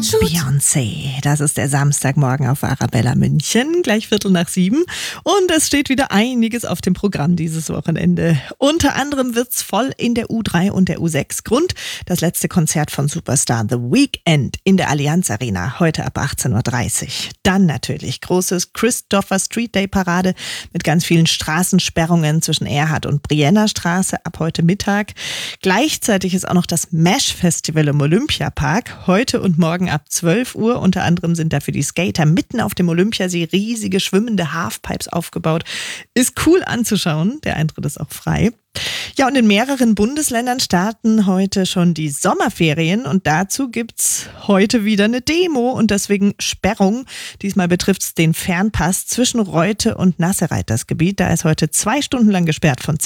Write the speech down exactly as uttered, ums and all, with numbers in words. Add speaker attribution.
Speaker 1: Beyoncé. Das ist der Samstagmorgen auf Arabella München, gleich Viertel nach sieben. Und es steht wieder einiges auf dem Programm dieses Wochenende. Unter anderem wird's voll in der U drei und der U sechs. Grund: das letzte Konzert von Superstar The Weeknd in der Allianz Arena, heute ab achtzehn Uhr dreißig. Dann natürlich großes Christopher Street Day Parade mit ganz vielen Straßensperrungen zwischen Erhard und Brienner Straße ab heute Mittag. Gleichzeitig ist auch noch das Mesh Festival im Olympiapark, heute und morgen ab zwölf Uhr. Unter anderem sind da für die Skater mitten auf dem Olympiasee riesige schwimmende Halfpipes aufgebaut. Ist cool anzuschauen, der Eintritt ist auch frei. Ja, und in mehreren Bundesländern starten heute schon die Sommerferien und dazu gibt's heute wieder eine Demo und deswegen Sperrung. Diesmal betrifft's den Fernpass zwischen Reute und Nassereitersgebiet. Da ist heute zwei Stunden lang gesperrt von